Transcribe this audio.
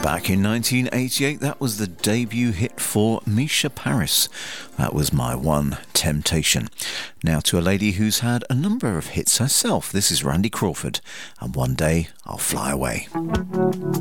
Back in 1988, that was the debut hit for Misha Paris. That was My One Temptation. Now to a lady who's had a number of hits herself. This is Randy Crawford, and One Day I'll Fly Away.